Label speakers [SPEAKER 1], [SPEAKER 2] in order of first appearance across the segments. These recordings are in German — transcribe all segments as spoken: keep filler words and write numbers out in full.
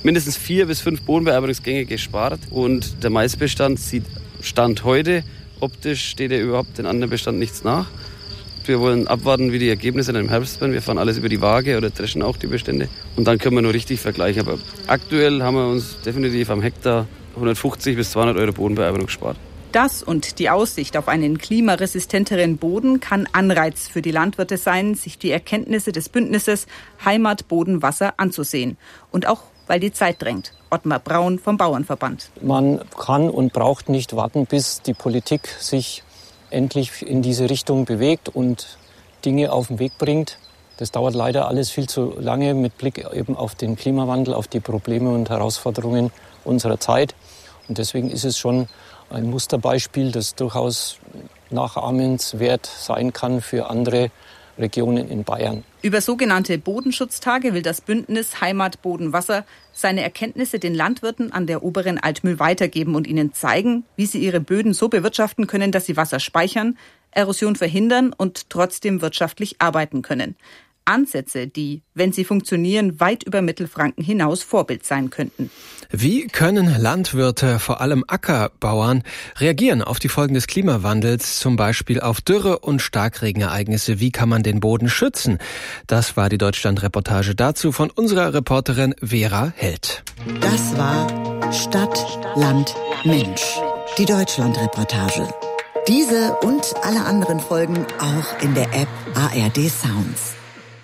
[SPEAKER 1] mindestens vier bis fünf Bodenbearbeitungsgänge gespart. Und der Maisbestand sieht Stand heute, optisch steht ja überhaupt den anderen Bestand nichts nach. Wir wollen abwarten, wie die Ergebnisse dann im Herbst werden. Wir fahren alles über die Waage oder dreschen auch die Bestände. Und dann können wir nur richtig vergleichen. Aber aktuell haben wir uns definitiv am Hektar hundertfünfzig bis zweihundert Euro Bodenbearbeitung gespart.
[SPEAKER 2] Das und die Aussicht auf einen klimaresistenteren Boden kann Anreiz für die Landwirte sein, sich die Erkenntnisse des Bündnisses Heimat, Boden, Wasser anzusehen. Und auch, weil die Zeit drängt. Ottmar Braun vom Bauernverband.
[SPEAKER 3] Man kann und braucht nicht warten, bis die Politik sich endlich in diese Richtung bewegt und Dinge auf den Weg bringt. Das dauert leider alles viel zu lange mit Blick eben auf den Klimawandel, auf die Probleme und Herausforderungen unserer Zeit. Und deswegen ist es schon ein Musterbeispiel, das durchaus nachahmenswert sein kann für andere Regionen in Bayern.
[SPEAKER 2] Über sogenannte Bodenschutztage will das Bündnis Heimat, Boden, Wasser seine Erkenntnisse den Landwirten an der oberen Altmühl weitergeben und ihnen zeigen, wie sie ihre Böden so bewirtschaften können, dass sie Wasser speichern, Erosion verhindern und trotzdem wirtschaftlich arbeiten können. Ansätze, die, wenn sie funktionieren, weit über Mittelfranken hinaus Vorbild sein könnten.
[SPEAKER 4] Wie können Landwirte, vor allem Ackerbauern, reagieren auf die Folgen des Klimawandels, zum Beispiel auf Dürre und Starkregenereignisse? Wie kann man den Boden schützen? Das war die Deutschland-Reportage dazu von unserer Reporterin Vera Held.
[SPEAKER 5] Das war Stadt, Land, Mensch. Die Deutschland-Reportage. Diese und alle anderen Folgen auch in der App A R D Sounds.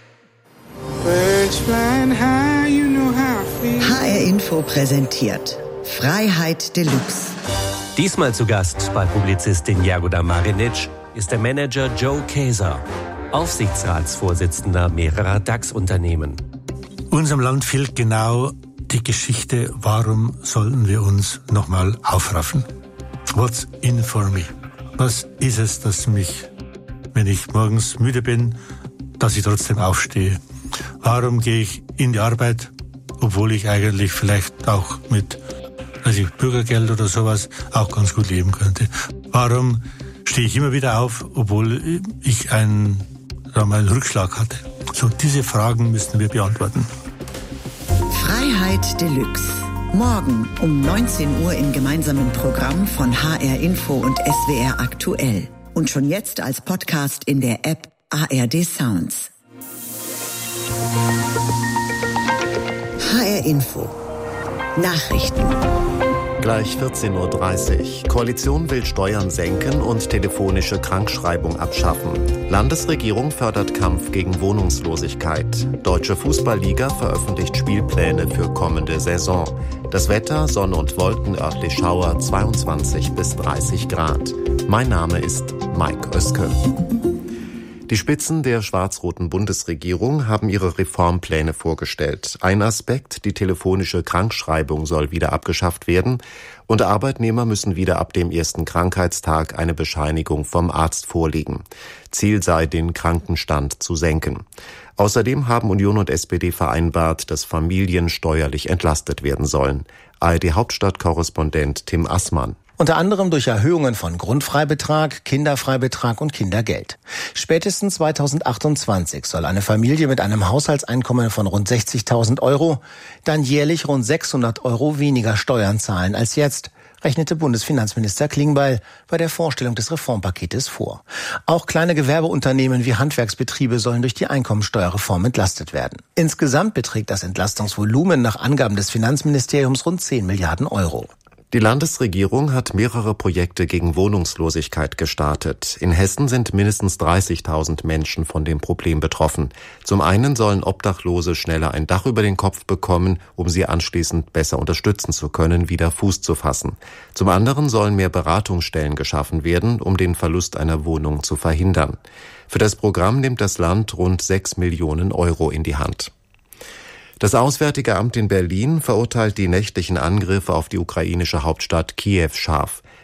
[SPEAKER 5] H R Info präsentiert Freiheit Deluxe.
[SPEAKER 6] Diesmal zu Gast bei Publizistin Jagoda Marinic ist der Manager Joe Kaeser, Aufsichtsratsvorsitzender mehrerer DAX-Unternehmen.
[SPEAKER 7] Unserem Land fehlt genau die Geschichte, warum sollten wir uns nochmal aufraffen? What's in for me? Was ist es, das mich, wenn ich morgens müde bin, dass ich trotzdem aufstehe? Warum gehe ich in die Arbeit, obwohl ich eigentlich vielleicht auch mit also Bürgergeld oder sowas auch ganz gut leben könnte? Warum stehe ich immer wieder auf, obwohl ich einen, sagen wir, einen Rückschlag hatte? So, diese Fragen müssen wir beantworten.
[SPEAKER 5] Freiheit Deluxe. Morgen um neunzehn Uhr im gemeinsamen Programm von H R Info und S W R Aktuell. Und schon jetzt als Podcast in der App A R D Sounds. H R Info. Nachrichten.
[SPEAKER 8] Gleich vierzehn Uhr dreißig. Koalition will Steuern senken und telefonische Krankschreibung abschaffen. Landesregierung fördert Kampf gegen Wohnungslosigkeit. Deutsche Fußballliga veröffentlicht Spielpläne für kommende Saison. Das Wetter, Sonne und Wolken, örtlich Schauer, zweiundzwanzig bis dreißig Grad. Mein Name ist Mike Oeske. Die Spitzen der schwarz-roten Bundesregierung haben ihre Reformpläne vorgestellt. Ein Aspekt, die telefonische Krankschreibung soll wieder abgeschafft werden und Arbeitnehmer müssen wieder ab dem ersten Krankheitstag eine Bescheinigung vom Arzt vorlegen. Ziel sei, den Krankenstand zu senken. Außerdem haben Union und S P D vereinbart, dass Familien steuerlich entlastet werden sollen. A R D-Hauptstadt-Korrespondent Tim Assmann.
[SPEAKER 9] Unter anderem durch Erhöhungen von Grundfreibetrag, Kinderfreibetrag und Kindergeld. Spätestens zweitausendachtundzwanzig soll eine Familie mit einem Haushaltseinkommen von rund sechzigtausend Euro dann jährlich rund sechshundert Euro weniger Steuern zahlen als jetzt, rechnete Bundesfinanzminister Klingbeil bei der Vorstellung des Reformpaketes vor. Auch kleine Gewerbeunternehmen wie Handwerksbetriebe sollen durch die Einkommensteuerreform entlastet werden. Insgesamt beträgt das Entlastungsvolumen nach Angaben des Finanzministeriums rund zehn Milliarden Euro.
[SPEAKER 8] Die Landesregierung hat mehrere Projekte gegen Wohnungslosigkeit gestartet. In Hessen sind mindestens dreißigtausend Menschen von dem Problem betroffen. Zum einen sollen Obdachlose schneller ein Dach über den Kopf bekommen, um sie anschließend besser unterstützen zu können, wieder Fuß zu fassen. Zum anderen sollen mehr Beratungsstellen geschaffen werden, um den Verlust einer Wohnung zu verhindern. Für das Programm nimmt das Land rund sechs Millionen Euro in die Hand. Das Auswärtige Amt in Berlin verurteilt die nächtlichen Angriffe auf die ukrainische Hauptstadt Kiew scharf.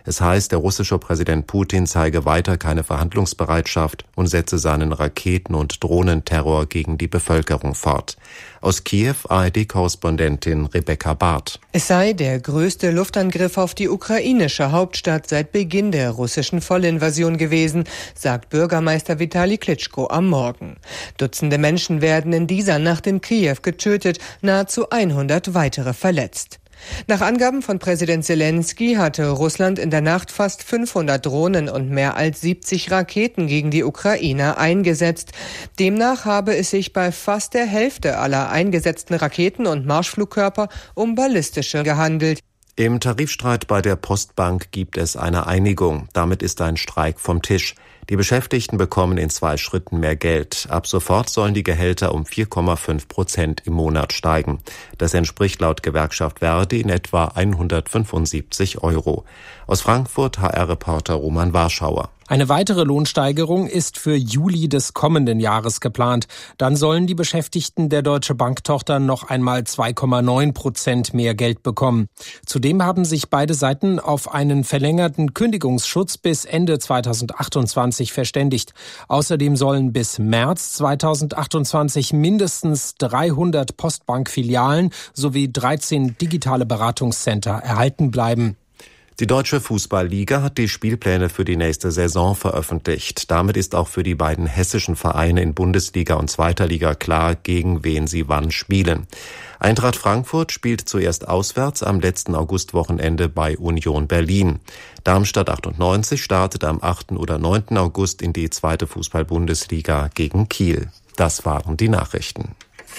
[SPEAKER 8] Es heißt, der russische Präsident Putin zeige weiter keine Verhandlungsbereitschaft und setze seinen Raketen- und Drohnenterror gegen die Bevölkerung fort. Aus Kiew A R D-Korrespondentin Rebecca Barth.
[SPEAKER 10] Es sei der größte Luftangriff auf die ukrainische Hauptstadt seit Beginn der russischen Vollinvasion gewesen, sagt Bürgermeister Vitali Klitschko am Morgen. Dutzende Menschen werden in dieser Nacht in Kiew getötet, nahezu hundert weitere verletzt. Nach Angaben von Präsident Zelensky hatte Russland in der Nacht fast fünfhundert Drohnen und mehr als siebzig Raketen gegen die Ukrainer eingesetzt. Demnach habe es sich bei fast der Hälfte aller eingesetzten Raketen und Marschflugkörper um ballistische gehandelt.
[SPEAKER 8] Im Tarifstreit bei der Postbank gibt es eine Einigung. Damit ist ein Streik vom Tisch. Die Beschäftigten bekommen in zwei Schritten mehr Geld. Ab sofort sollen die Gehälter um vier Komma fünf Prozent im Monat steigen. Das entspricht laut Gewerkschaft Verdi in etwa hundertfünfundsiebzig Euro. Aus Frankfurt H R-Reporter Roman Warschauer.
[SPEAKER 11] Eine weitere Lohnsteigerung ist für Juli des kommenden Jahres geplant. Dann sollen die Beschäftigten der Deutsche Bank-Tochter noch einmal zwei Komma neun Prozent mehr Geld bekommen. Zudem haben sich beide Seiten auf einen verlängerten Kündigungsschutz bis Ende zweitausendachtundzwanzig verständigt. Außerdem sollen bis März zweitausendachtundzwanzig mindestens dreihundert Postbank-Filialen sowie dreizehn digitale Beratungscenter erhalten bleiben.
[SPEAKER 8] Die Deutsche Fußballliga hat die Spielpläne für die nächste Saison veröffentlicht. Damit ist auch für die beiden hessischen Vereine in Bundesliga und Zweiter Liga klar, gegen wen sie wann spielen. Eintracht Frankfurt spielt zuerst auswärts am letzten Augustwochenende bei Union Berlin. Darmstadt achtundneunzig startet am achten oder neunten August in die zweite Fußball-Bundesliga gegen Kiel. Das waren die Nachrichten.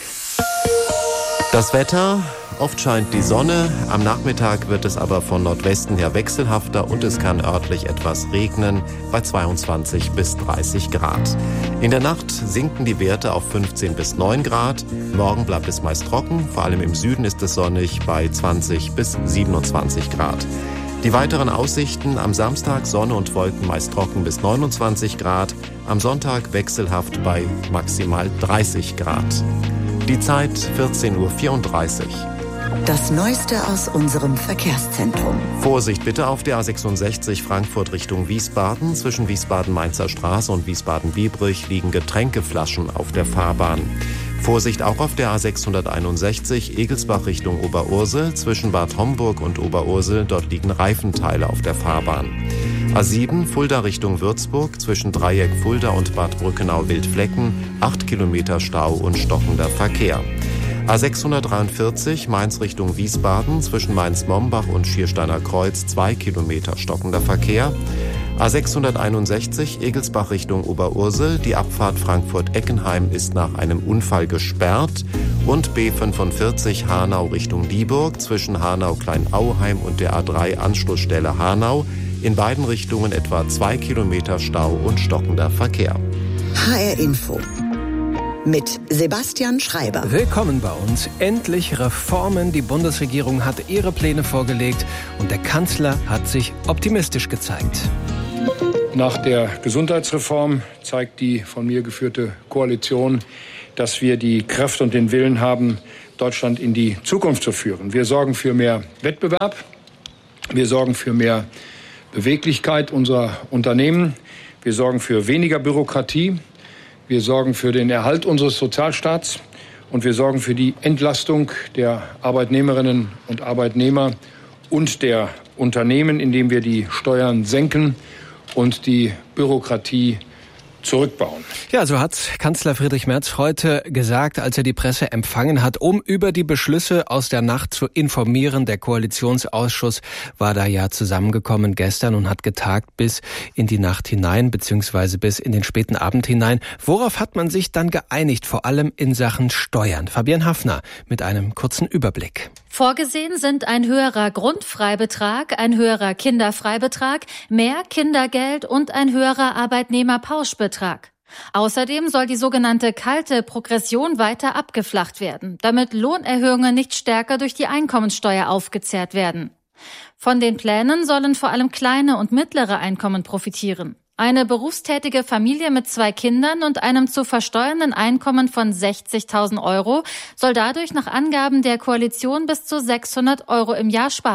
[SPEAKER 8] Das Wetter, oft scheint die Sonne, am Nachmittag wird es aber von Nordwesten her wechselhafter und es kann örtlich etwas regnen bei zweiundzwanzig bis dreißig Grad. In der Nacht sinken die Werte auf fünfzehn bis neun Grad, morgen bleibt es meist trocken, vor allem im Süden ist es sonnig bei zwanzig bis siebenundzwanzig Grad. Die weiteren Aussichten: am Samstag Sonne und Wolken meist trocken bis neunundzwanzig Grad, am Sonntag wechselhaft bei maximal dreißig Grad. Die Zeit vierzehn Uhr vierunddreißig.
[SPEAKER 5] Das Neueste aus unserem Verkehrszentrum.
[SPEAKER 8] Vorsicht bitte auf der A sechsundsechzig Frankfurt Richtung Wiesbaden. Zwischen Wiesbaden-Mainzer Straße und Wiesbaden-Biebrich liegen Getränkeflaschen auf der Fahrbahn. Vorsicht auch auf der A sechshunderteinundsechzig Egelsbach Richtung Oberursel. Zwischen Bad Homburg und Oberursel, dort liegen Reifenteile auf der Fahrbahn. A sieben Fulda Richtung Würzburg, zwischen Dreieck Fulda und Bad Brückenau-Wildflecken, acht Kilometer Stau und stockender Verkehr. A sechshundertdreiundvierzig Mainz Richtung Wiesbaden, zwischen Mainz-Mombach und Schiersteiner Kreuz, zwei Kilometer stockender Verkehr. A sechshunderteinundsechzig Egelsbach Richtung Oberursel, die Abfahrt Frankfurt-Eckenheim ist nach einem Unfall gesperrt. Und B fünfundvierzig Hanau Richtung Dieburg, zwischen Hanau-Kleinauheim und der A drei Anschlussstelle Hanau, in beiden Richtungen etwa zwei Kilometer Stau und stockender Verkehr.
[SPEAKER 5] H R Info mit Sebastian Schreiber.
[SPEAKER 4] Willkommen bei uns. Endlich Reformen. Die Bundesregierung hat ihre Pläne vorgelegt und der Kanzler hat sich optimistisch gezeigt.
[SPEAKER 12] Nach der Gesundheitsreform zeigt die von mir geführte Koalition, dass wir die Kraft und den Willen haben, Deutschland in die Zukunft zu führen. Wir sorgen für mehr Wettbewerb. Wir sorgen für mehr Beweglichkeit unserer Unternehmen. Wir sorgen für weniger Bürokratie. Wir sorgen für den Erhalt unseres Sozialstaats. Und wir sorgen für die Entlastung der Arbeitnehmerinnen und Arbeitnehmer und der Unternehmen, indem wir die Steuern senken und die Bürokratie zurückbauen.
[SPEAKER 4] Ja, so hat Kanzler Friedrich Merz heute gesagt, als er die Presse empfangen hat, um über die Beschlüsse aus der Nacht zu informieren. Der Koalitionsausschuss war da ja zusammengekommen gestern und hat getagt bis in die Nacht hinein, beziehungsweise bis in den späten Abend hinein. Worauf hat man sich dann geeinigt, vor allem in Sachen Steuern? Fabian Hafner mit einem kurzen Überblick.
[SPEAKER 13] Vorgesehen sind ein höherer Grundfreibetrag, ein höherer Kinderfreibetrag, mehr Kindergeld und ein höherer Arbeitnehmerpauschbetrag. Außerdem soll die sogenannte kalte Progression weiter abgeflacht werden, damit Lohnerhöhungen nicht stärker durch die Einkommensteuer aufgezehrt werden. Von den Plänen sollen vor allem kleine und mittlere Einkommen profitieren. Eine berufstätige Familie mit zwei Kindern und einem zu versteuernden Einkommen von sechzigtausend Euro soll dadurch nach Angaben der Koalition bis zu sechshundert Euro im Jahr sparen.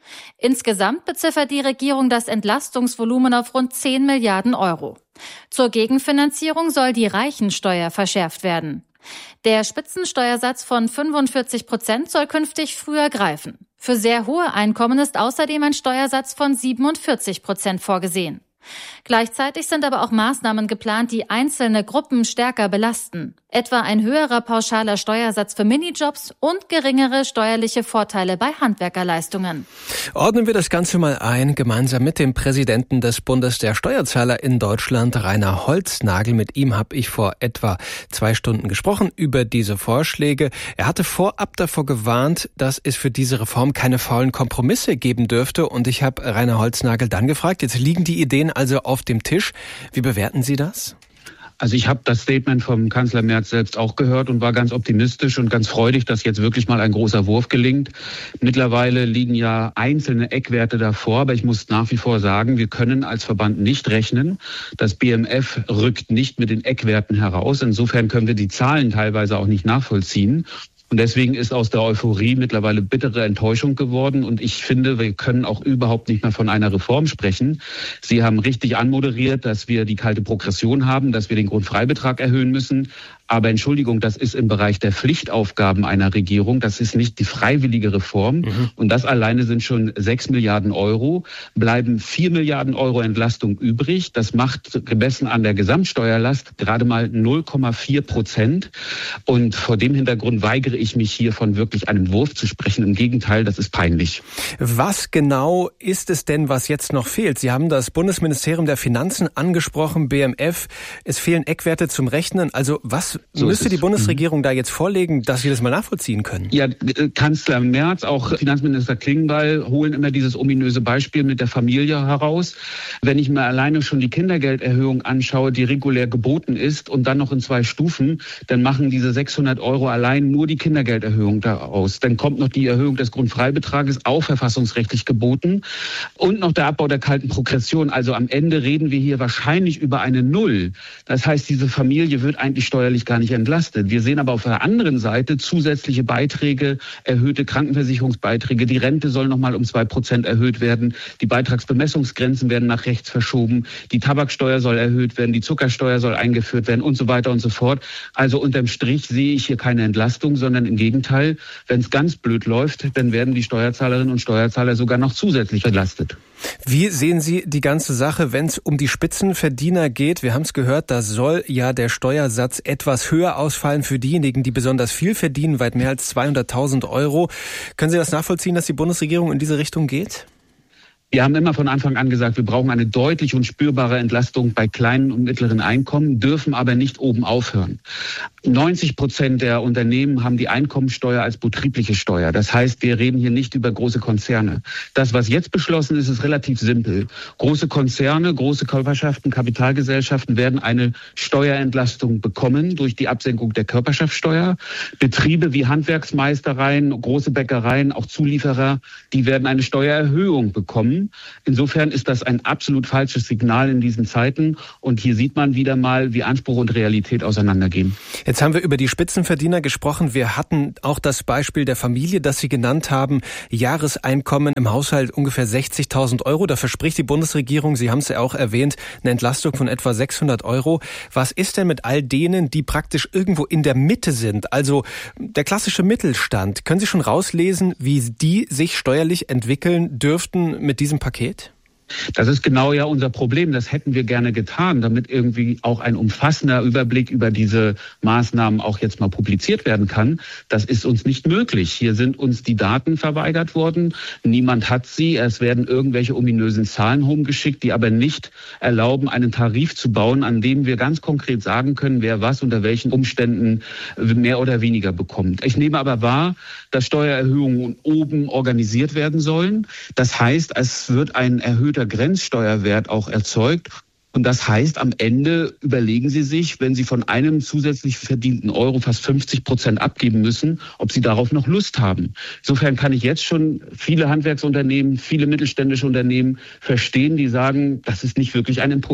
[SPEAKER 13] Insgesamt beziffert die Regierung das Entlastungsvolumen auf rund zehn Milliarden Euro. Zur Gegenfinanzierung soll die Reichensteuer verschärft werden. Der Spitzensteuersatz von fünfundvierzig Prozent soll künftig früher greifen. Für sehr hohe Einkommen ist außerdem ein Steuersatz von siebenundvierzig Prozent vorgesehen. Gleichzeitig sind aber auch Maßnahmen geplant, die einzelne Gruppen stärker belasten. Etwa ein höherer pauschaler Steuersatz für Minijobs und geringere steuerliche Vorteile bei Handwerkerleistungen.
[SPEAKER 4] Ordnen wir das Ganze mal ein, gemeinsam mit dem Präsidenten des Bundes der Steuerzahler in Deutschland, Rainer Holznagel. Mit ihm habe ich vor etwa zwei Stunden gesprochen über diese Vorschläge. Er hatte vorab davor gewarnt, dass es für diese Reform keine faulen Kompromisse geben dürfte. Und ich habe Rainer Holznagel dann gefragt, jetzt liegen die Ideen also auf dem Tisch. Wie bewerten Sie das?
[SPEAKER 14] Also ich habe das Statement vom Kanzler Merz selbst auch gehört und war ganz optimistisch und ganz freudig, dass jetzt wirklich mal ein großer Wurf gelingt. Mittlerweile liegen ja einzelne Eckwerte davor, aber ich muss nach wie vor sagen, wir können als Verband nicht rechnen. Das B M F rückt nicht mit den Eckwerten heraus. Insofern können wir die Zahlen teilweise auch nicht nachvollziehen. Und deswegen ist aus der Euphorie mittlerweile bittere Enttäuschung geworden. Und ich finde, wir können auch überhaupt nicht mehr von einer Reform sprechen. Sie haben richtig anmoderiert, dass wir die kalte Progression haben, dass wir den Grundfreibetrag erhöhen müssen. Aber Entschuldigung, das ist im Bereich der Pflichtaufgaben einer Regierung. Das ist nicht die freiwillige Reform. Mhm. Und das alleine sind schon sechs Milliarden Euro. Bleiben vier Milliarden Euro Entlastung übrig. Das macht gemessen an der Gesamtsteuerlast gerade mal null Komma vier Prozent. Und vor dem Hintergrund weigere ich mich hier von wirklich einem Wurf zu sprechen. Im Gegenteil, das ist peinlich.
[SPEAKER 4] Was genau ist es denn, was jetzt noch fehlt? Sie haben das Bundesministerium der Finanzen angesprochen, B M F. Es fehlen Eckwerte zum Rechnen. Also was So müsste die Bundesregierung mhm. da jetzt vorlegen, dass wir das mal nachvollziehen können?
[SPEAKER 14] Ja, Kanzler Merz, auch Finanzminister Klingbeil holen immer dieses ominöse Beispiel mit der Familie heraus. Wenn ich mir alleine schon die Kindergelderhöhung anschaue, die regulär geboten ist und dann noch in zwei Stufen, dann machen diese sechshundert Euro allein nur die Kindergelderhöhung da aus. Dann kommt noch die Erhöhung des Grundfreibetrages, auch verfassungsrechtlich geboten, und noch der Abbau der kalten Progression. Also am Ende reden wir hier wahrscheinlich über eine Null. Das heißt, diese Familie wird eigentlich steuerlich gar nicht entlastet. Wir sehen aber auf der anderen Seite zusätzliche Beiträge, erhöhte Krankenversicherungsbeiträge. Die Rente soll nochmal um zwei Prozent erhöht werden. Die Beitragsbemessungsgrenzen werden nach rechts verschoben. Die Tabaksteuer soll erhöht werden. Die Zuckersteuer soll eingeführt werden und so weiter und so fort. Also unterm Strich sehe ich hier keine Entlastung, sondern im Gegenteil, wenn es ganz blöd läuft, dann werden die Steuerzahlerinnen und Steuerzahler sogar noch zusätzlich belastet.
[SPEAKER 4] Wie sehen Sie die ganze Sache, wenn es um die Spitzenverdiener geht? Wir haben es gehört, da soll ja der Steuersatz etwas höher ausfallen für diejenigen, die besonders viel verdienen, weit mehr als zweihunderttausend Euro. Können Sie das nachvollziehen, dass die Bundesregierung in diese Richtung geht?
[SPEAKER 14] Wir haben immer von Anfang an gesagt, wir brauchen eine deutliche und spürbare Entlastung bei kleinen und mittleren Einkommen, dürfen aber nicht oben aufhören. neunzig Prozent der Unternehmen haben die Einkommensteuer als betriebliche Steuer. Das heißt, wir reden hier nicht über große Konzerne. Das, was jetzt beschlossen ist, ist relativ simpel. Große Konzerne, große Körperschaften, Kapitalgesellschaften werden eine Steuerentlastung bekommen durch die Absenkung der Körperschaftsteuer. Betriebe wie Handwerksmeistereien, große Bäckereien, auch Zulieferer, die werden eine Steuererhöhung bekommen. Insofern ist das ein absolut falsches Signal in diesen Zeiten. Und hier sieht man wieder mal, wie Anspruch und Realität auseinandergehen.
[SPEAKER 4] Jetzt haben wir über die Spitzenverdiener gesprochen. Wir hatten auch das Beispiel der Familie, das Sie genannt haben. Jahreseinkommen im Haushalt ungefähr sechzigtausend Euro. Da verspricht die Bundesregierung, Sie haben es ja auch erwähnt, eine Entlastung von etwa sechshundert Euro. Was ist denn mit all denen, die praktisch irgendwo in der Mitte sind? Also der klassische Mittelstand. Können Sie schon rauslesen, wie die sich steuerlich entwickeln dürften mit diesem Paket?
[SPEAKER 14] Das ist genau ja unser Problem. Das hätten wir gerne getan, damit irgendwie auch ein umfassender Überblick über diese Maßnahmen auch jetzt mal publiziert werden kann. Das ist uns nicht möglich. Hier sind uns die Daten verweigert worden. Niemand hat sie. Es werden irgendwelche ominösen Zahlen rumgeschickt, die aber nicht erlauben, einen Tarif zu bauen, an dem wir ganz konkret sagen können, wer was unter welchen Umständen mehr oder weniger bekommt. Ich nehme aber wahr, dass Steuererhöhungen oben organisiert werden sollen. Das heißt, es wird ein erhöhter Grenzsteuerwert auch erzeugt. Und das heißt, am Ende überlegen Sie sich, wenn Sie von einem zusätzlich verdienten Euro fast fünfzig Prozent abgeben müssen, ob Sie darauf noch Lust haben. Insofern kann ich jetzt schon viele Handwerksunternehmen, viele mittelständische Unternehmen verstehen, die sagen, das ist nicht wirklich ein Impuls.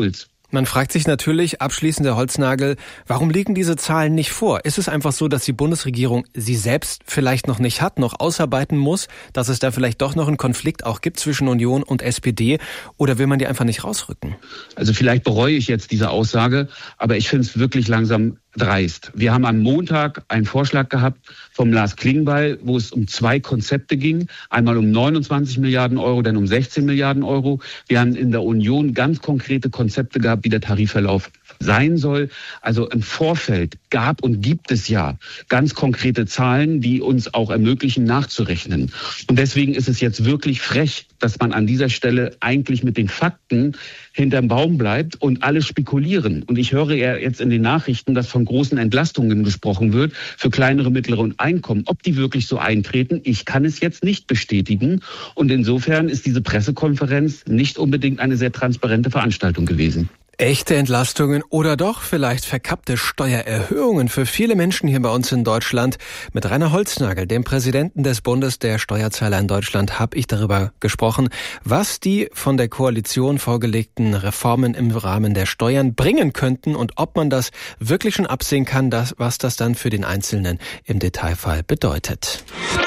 [SPEAKER 4] Man fragt sich natürlich, abschließend der Holznagel, warum liegen diese Zahlen nicht vor? Ist es einfach so, dass die Bundesregierung sie selbst vielleicht noch nicht hat, noch ausarbeiten muss, dass es da vielleicht doch noch einen Konflikt auch gibt zwischen Union und S P D, oder will man die einfach nicht rausrücken?
[SPEAKER 14] Also vielleicht bereue ich jetzt diese Aussage, aber ich finde es wirklich langsam dreist. Wir haben am Montag einen Vorschlag gehabt vom Lars Klingbeil, wo es um zwei Konzepte ging. Einmal um neunundzwanzig Milliarden Euro, dann um sechzehn Milliarden Euro. Wir haben in der Union ganz konkrete Konzepte gehabt, wie der Tarifverlauf sein soll. Also im Vorfeld gab und gibt es ja ganz konkrete Zahlen, die uns auch ermöglichen, nachzurechnen. Und deswegen ist es jetzt wirklich frech, dass man an dieser Stelle eigentlich mit den Fakten hinterm Baum bleibt und alle spekulieren. Und ich höre ja jetzt in den Nachrichten, dass von großen Entlastungen gesprochen wird für kleinere, mittlere Einkommen. Ob die wirklich so eintreten, ich kann es jetzt nicht bestätigen. Und insofern ist diese Pressekonferenz nicht unbedingt eine sehr transparente Veranstaltung gewesen.
[SPEAKER 4] Echte Entlastungen oder doch vielleicht verkappte Steuererhöhungen für viele Menschen hier bei uns in Deutschland. Mit Rainer Holznagel, dem Präsidenten des Bundes der Steuerzahler in Deutschland, habe ich darüber gesprochen, was die von der Koalition vorgelegten Reformen im Rahmen der Steuern bringen könnten und ob man das wirklich schon absehen kann, dass, was das dann für den Einzelnen im Detailfall bedeutet.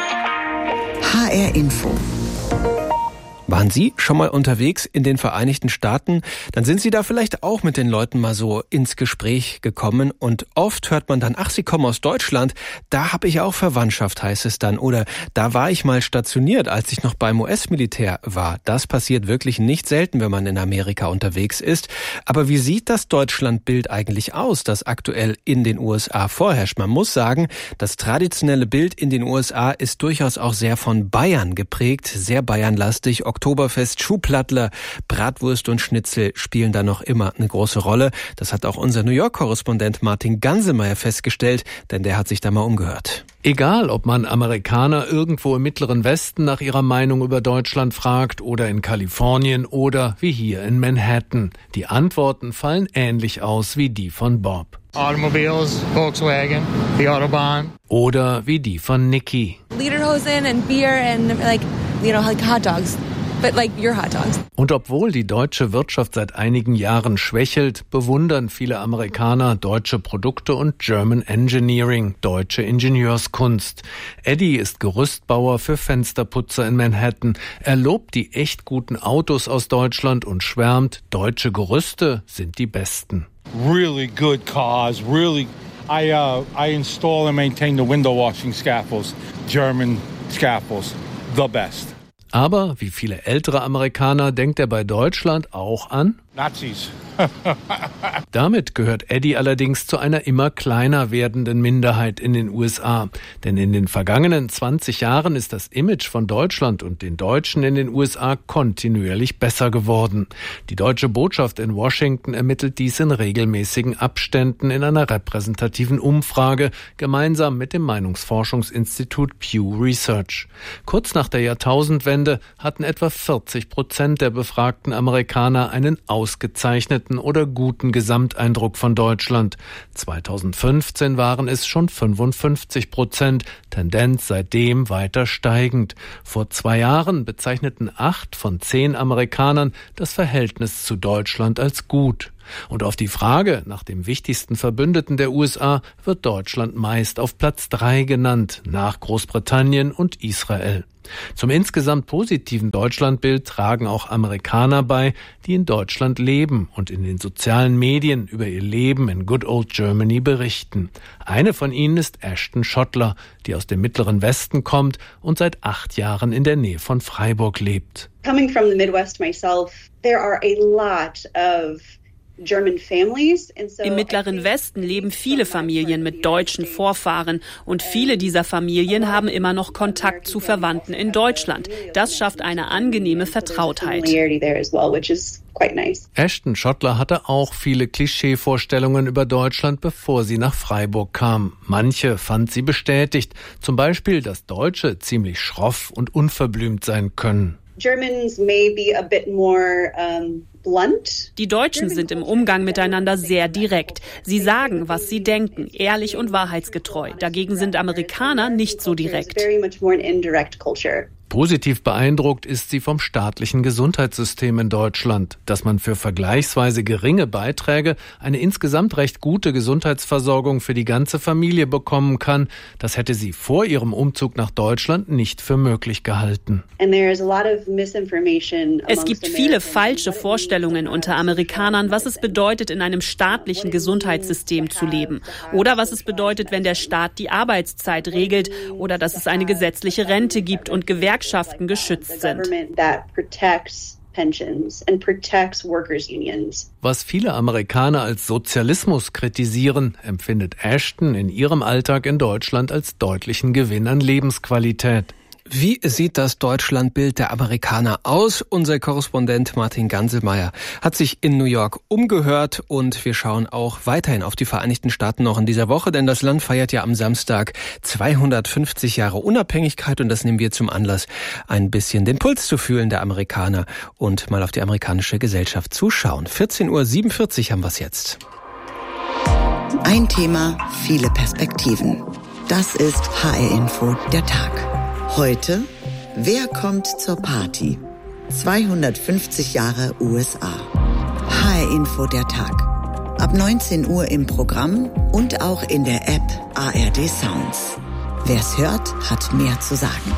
[SPEAKER 5] H R Info.
[SPEAKER 4] Waren Sie schon mal unterwegs in den Vereinigten Staaten? Dann sind Sie da vielleicht auch mit den Leuten mal so ins Gespräch gekommen und oft hört man dann, ach, Sie kommen aus Deutschland, da habe ich auch Verwandtschaft, heißt es dann. Oder da war ich mal stationiert, als ich noch beim U S-Militär war. Das passiert wirklich nicht selten, wenn man in Amerika unterwegs ist. Aber wie sieht das Deutschlandbild eigentlich aus, das aktuell in den U S A vorherrscht? Man muss sagen, das traditionelle Bild in den U S A ist durchaus auch sehr von Bayern geprägt, sehr bayernlastig. Oktoberfest, Schuhplattler, Bratwurst und Schnitzel spielen da noch immer eine große Rolle. Das hat auch unser New York-Korrespondent Martin Gansemeyer festgestellt, denn der hat sich da mal umgehört.
[SPEAKER 15] Egal, ob man Amerikaner irgendwo im Mittleren Westen nach ihrer Meinung über Deutschland fragt oder in Kalifornien oder wie hier in Manhattan. Die Antworten fallen ähnlich aus wie die von Bob.
[SPEAKER 16] Automobiles, Volkswagen, the Autobahn.
[SPEAKER 15] Oder wie die von Nikki.
[SPEAKER 17] Lederhosen and beer and like, you know, like hot dogs. But like your hot dogs.
[SPEAKER 15] Und obwohl die deutsche Wirtschaft seit einigen Jahren schwächelt, bewundern viele Amerikaner deutsche Produkte und German Engineering, deutsche Ingenieurskunst. Eddie ist Gerüstbauer für Fensterputzer in Manhattan. Er lobt die echt guten Autos aus Deutschland und schwärmt, deutsche Gerüste sind die besten.
[SPEAKER 16] Really good cars, really. I uh, I install and maintain the window washing scaffolds, German scaffolds, the best.
[SPEAKER 15] Aber wie viele ältere Amerikaner denkt er bei Deutschland auch an
[SPEAKER 16] Nazis.
[SPEAKER 15] Damit gehört Eddie allerdings zu einer immer kleiner werdenden Minderheit in den U S A. Denn in den vergangenen zwanzig Jahren ist das Image von Deutschland und den Deutschen in den U S A kontinuierlich besser geworden. Die deutsche Botschaft in Washington ermittelt dies in regelmäßigen Abständen in einer repräsentativen Umfrage, gemeinsam mit dem Meinungsforschungsinstitut Pew Research. Kurz nach der Jahrtausendwende hatten etwa vierzig Prozent der befragten Amerikaner einen ausgezeichneten oder guten Gesamteindruck von Deutschland. zweitausendfünfzehn waren es schon fünfundfünfzig Prozent, Tendenz seitdem weiter steigend. Vor zwei Jahren bezeichneten acht von zehn Amerikanern das Verhältnis zu Deutschland als gut. Und auf die Frage nach dem wichtigsten Verbündeten der U S A wird Deutschland meist auf Platz drei genannt, nach Großbritannien und Israel. Zum insgesamt positiven Deutschlandbild tragen auch Amerikaner bei, die in Deutschland leben und in den sozialen Medien über ihr Leben in Good Old Germany berichten. Eine von ihnen ist Ashton Schottler, die aus dem Mittleren Westen kommt und seit acht Jahren in der Nähe von Freiburg lebt.
[SPEAKER 18] Coming from the Midwest myself, there are a lot of
[SPEAKER 19] Im Mittleren Westen leben viele Familien mit deutschen Vorfahren und viele dieser Familien haben immer noch Kontakt zu Verwandten in Deutschland. Das schafft eine angenehme Vertrautheit.
[SPEAKER 15] Ashton Schottler hatte auch viele Klischeevorstellungen über Deutschland, bevor sie nach Freiburg kam. Manche fand sie bestätigt, zum Beispiel, dass Deutsche ziemlich schroff und unverblümt sein können.
[SPEAKER 18] Germans may be a bit more um
[SPEAKER 19] Die Deutschen sind im Umgang miteinander sehr direkt. Sie sagen, was sie denken, ehrlich und wahrheitsgetreu. Dagegen sind Amerikaner nicht so direkt.
[SPEAKER 15] Positiv beeindruckt ist sie vom staatlichen Gesundheitssystem in Deutschland, dass man für vergleichsweise geringe Beiträge eine insgesamt recht gute Gesundheitsversorgung für die ganze Familie bekommen kann. Das hätte sie vor ihrem Umzug nach Deutschland nicht für möglich gehalten.
[SPEAKER 19] Es gibt viele falsche Vorstellungen unter Amerikanern, was es bedeutet, in einem staatlichen Gesundheitssystem zu leben. Oder was es bedeutet, wenn der Staat die Arbeitszeit regelt oder dass es eine gesetzliche Rente gibt und Gewerkschaften geschützt sind.
[SPEAKER 15] Was viele Amerikaner als Sozialismus kritisieren, empfindet Ashton in ihrem Alltag in Deutschland als deutlichen Gewinn an Lebensqualität.
[SPEAKER 4] Wie sieht das Deutschlandbild der Amerikaner aus? Unser Korrespondent Martin Ganselmeier hat sich in New York umgehört und wir schauen auch weiterhin auf die Vereinigten Staaten noch in dieser Woche, denn das Land feiert ja am Samstag zweihundertfünfzig Jahre Unabhängigkeit und das nehmen wir zum Anlass, ein bisschen den Puls zu fühlen der Amerikaner und mal auf die amerikanische Gesellschaft zu schauen. vierzehn Uhr siebenundvierzig haben wir es jetzt.
[SPEAKER 5] Ein Thema, viele Perspektiven. Das ist H R-Info, der Tag. Heute, wer kommt zur Party? zweihundertfünfzig Jahre U S A. H R-Info, der Tag. Ab neunzehn Uhr im Programm und auch in der App A R D Sounds. Wer's hört, hat mehr zu sagen.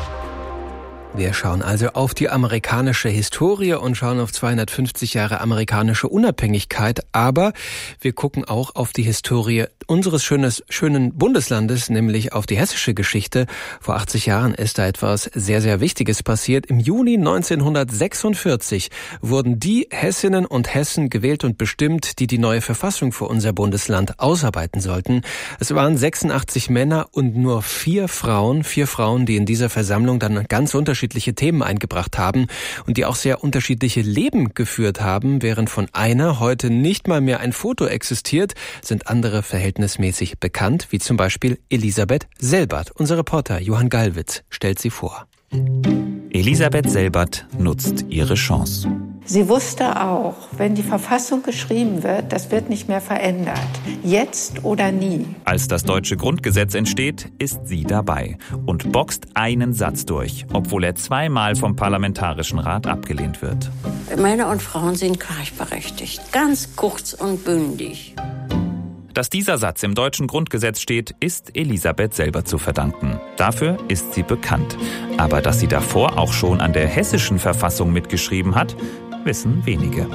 [SPEAKER 4] Wir schauen also auf die amerikanische Historie und schauen auf zweihundertfünfzig Jahre amerikanische Unabhängigkeit. Aber wir gucken auch auf die Historie unseres schönes, schönen Bundeslandes, nämlich auf die hessische Geschichte. Vor achtzig Jahren ist da etwas sehr, sehr Wichtiges passiert. Im Juni neunzehnhundertsechsundvierzig wurden die Hessinnen und Hessen gewählt und bestimmt, die die neue Verfassung für unser Bundesland ausarbeiten sollten. Es waren sechsundachtzig Männer und nur vier Frauen, vier Frauen, die in dieser Versammlung dann ganz unterschiedliche Themen eingebracht haben und die auch sehr unterschiedliche Leben geführt haben. Während von einer heute nicht mal mehr ein Foto existiert, sind andere verhältnismäßig bekannt, wie zum Beispiel Elisabeth Selbert. Unser Reporter Johann Gallwitz stellt sie vor.
[SPEAKER 20] Elisabeth Selbert nutzt ihre Chance.
[SPEAKER 21] Sie wusste auch, wenn die Verfassung geschrieben wird, das wird nicht mehr verändert. Jetzt oder nie.
[SPEAKER 20] Als das deutsche Grundgesetz entsteht, ist sie dabei und boxt einen Satz durch, obwohl er zweimal vom Parlamentarischen Rat abgelehnt wird.
[SPEAKER 22] Männer und Frauen sind gleichberechtigt. Ganz kurz und bündig.
[SPEAKER 20] Dass dieser Satz im deutschen Grundgesetz steht, ist Elisabeth Selbert zu verdanken. Dafür ist sie bekannt. Aber dass sie davor auch schon an der hessischen Verfassung mitgeschrieben hat, wissen wenige.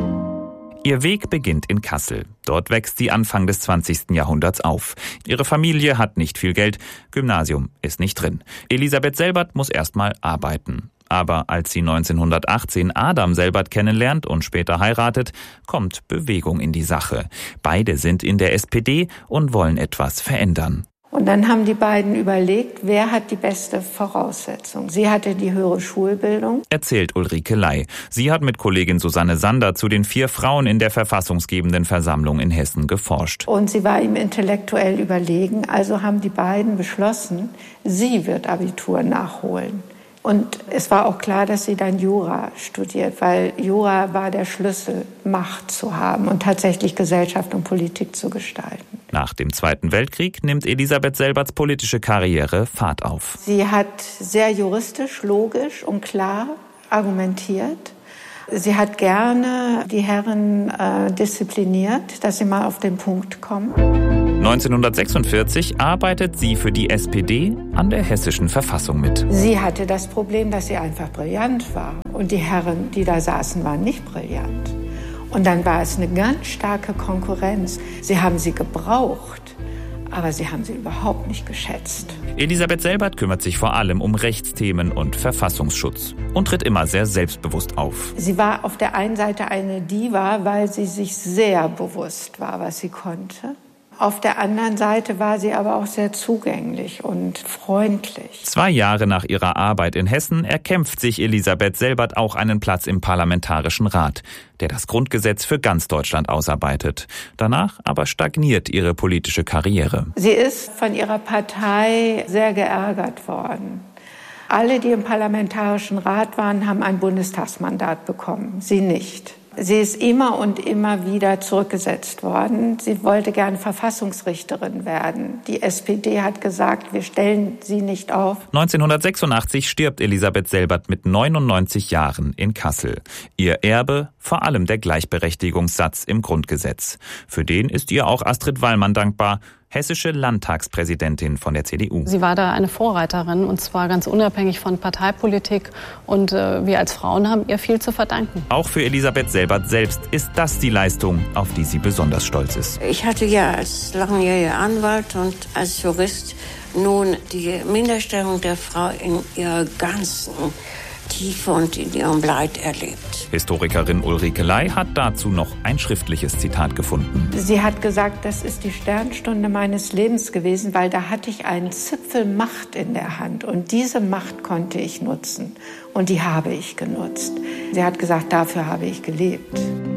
[SPEAKER 20] Ihr Weg beginnt in Kassel. Dort wächst sie Anfang des zwanzigsten Jahrhunderts auf. Ihre Familie hat nicht viel Geld, Gymnasium ist nicht drin. Elisabeth Selbert muss erst mal arbeiten. Aber als sie neunzehnhundertachtzehn Adam Selbert kennenlernt und später heiratet, kommt Bewegung in die Sache. Beide sind in der S P D und wollen etwas verändern.
[SPEAKER 21] Und dann haben die beiden überlegt, wer hat die beste Voraussetzung. Sie hatte die höhere Schulbildung.
[SPEAKER 20] Erzählt Ulrike Ley. Sie hat mit Kollegin Susanne Sander zu den vier Frauen in der verfassungsgebenden Versammlung in Hessen geforscht.
[SPEAKER 21] Und sie war ihm intellektuell überlegen. Also haben die beiden beschlossen, sie wird Abitur nachholen. Und es war auch klar, dass sie dann Jura studiert, weil Jura war der Schlüssel, Macht zu haben und tatsächlich Gesellschaft und Politik zu gestalten.
[SPEAKER 20] Nach dem Zweiten Weltkrieg nimmt Elisabeth Selberts politische Karriere Fahrt auf.
[SPEAKER 21] Sie hat sehr juristisch, logisch und klar argumentiert. Sie hat gerne die Herren äh, diszipliniert, dass sie mal auf den Punkt kommen.
[SPEAKER 20] neunzehnhundertsechsundvierzig arbeitet sie für die S P D an der hessischen Verfassung mit.
[SPEAKER 21] Sie hatte das Problem, dass sie einfach brillant war. Und die Herren, die da saßen, waren nicht brillant. Und dann war es eine ganz starke Konkurrenz. Sie haben sie gebraucht, aber sie haben sie überhaupt nicht geschätzt.
[SPEAKER 20] Elisabeth Selbert kümmert sich vor allem um Rechtsthemen und Verfassungsschutz und tritt immer sehr selbstbewusst auf.
[SPEAKER 21] Sie war auf der einen Seite eine Diva, weil sie sich sehr bewusst war, was sie konnte. Auf der anderen Seite war sie aber auch sehr zugänglich und freundlich.
[SPEAKER 20] Zwei Jahre nach ihrer Arbeit in Hessen erkämpft sich Elisabeth Selbert auch einen Platz im Parlamentarischen Rat, der das Grundgesetz für ganz Deutschland ausarbeitet. Danach aber stagniert ihre politische Karriere.
[SPEAKER 21] Sie ist von ihrer Partei sehr geärgert worden. Alle, die im Parlamentarischen Rat waren, haben ein Bundestagsmandat bekommen, sie nicht. Sie ist immer und immer wieder zurückgesetzt worden. Sie wollte gern Verfassungsrichterin werden. Die S P D hat gesagt, wir stellen sie nicht auf.
[SPEAKER 20] neunzehnhundertsechsundachtzig stirbt Elisabeth Selbert mit neunundneunzig Jahren in Kassel. Ihr Erbe vor allem der Gleichberechtigungssatz im Grundgesetz. Für den ist ihr auch Astrid Wallmann dankbar, hessische Landtagspräsidentin von der C D U.
[SPEAKER 1] Sie war da eine Vorreiterin, und zwar ganz unabhängig von Parteipolitik. Und äh, wir als Frauen haben ihr viel zu verdanken.
[SPEAKER 20] Auch für Elisabeth Selbert selbst ist das die Leistung, auf die sie besonders stolz ist.
[SPEAKER 22] Ich hatte ja als langjähriger Anwalt und als Jurist nun die Minderstellung der Frau in ihrer ganzen Tiefe und in ihrem Leid erlebt.
[SPEAKER 20] Historikerin Ulrike Ley hat dazu noch ein schriftliches Zitat gefunden.
[SPEAKER 21] Sie hat gesagt, das ist die Sternstunde meines Lebens gewesen, weil da hatte ich einen Zipfel Macht in der Hand und diese Macht konnte ich nutzen und die habe ich genutzt. Sie hat gesagt, dafür habe ich gelebt.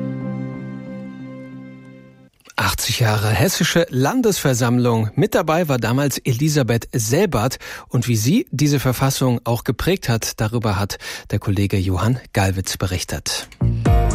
[SPEAKER 4] achtzig Jahre Hessische Landesversammlung. Mit dabei war damals Elisabeth Selbert. Und wie sie diese Verfassung auch geprägt hat, darüber hat der Kollege Johann Gallwitz berichtet.